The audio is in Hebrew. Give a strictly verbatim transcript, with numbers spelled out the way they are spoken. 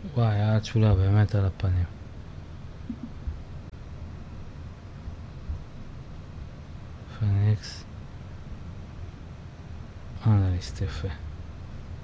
וואי, היה תשולה באמת על הפנים. פניקס. אנליסט יפה.